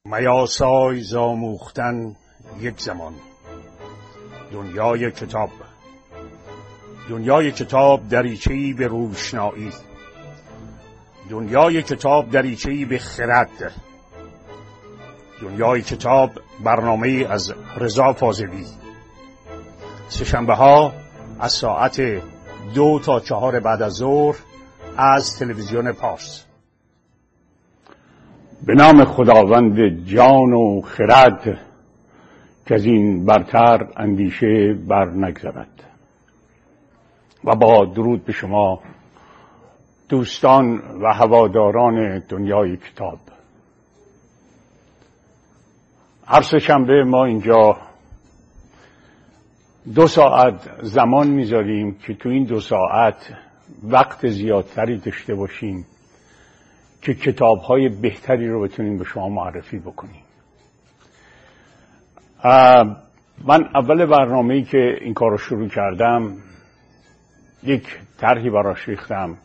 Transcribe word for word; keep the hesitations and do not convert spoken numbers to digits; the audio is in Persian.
میاسای زاموختن یک زمان. دنیای کتاب، دنیای کتاب دریچه‌ای به روشنایی، دنیای کتاب دریچه‌ای به خرد، دنیای کتاب برنامه از رضا فاضلی. سه‌شنبه ها از ساعت دو تا چهار بعد از ظهر از تلویزیون پارس. به نام خداوند جان و خرد که از این برتر اندیشه بر نگذرد. و با درود به شما دوستان و هواداران دنیای کتاب. هر سه شنبه ما اینجا دو ساعت زمان میذاریم که تو این دو ساعت وقت زیادتری داشته باشیم که کتاب‌های بهتری رو بتونیم به شما معرفی بکنیم. من اول برنامه‌ای که این کار رو شروع کردم یک طرحی براش ریختم